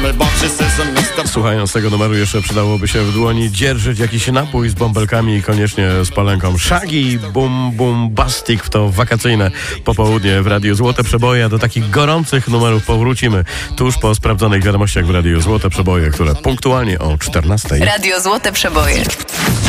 Słuchając tego numeru jeszcze przydałoby się w dłoni dzierżyć jakiś napój z bąbelkami i koniecznie z palenką. Shaggy, Boom Boom Bastic w to wakacyjne popołudnie w Radiu Złote Przeboje. Do takich gorących numerów powrócimy tuż po sprawdzonych wiadomościach w Radiu Złote Przeboje, które punktualnie o 14:00. Radio Złote Przeboje.